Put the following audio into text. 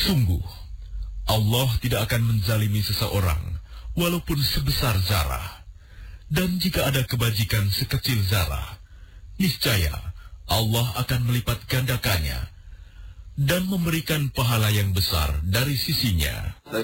Sungguh, Allah tidak akan menzalimi seseorang, walaupun sebesar zarah. Dan jika ada kebajikan sekecil zarah, niscaya Allah akan melipat gandakannya dan memberikan pahala yang besar dari sisinya.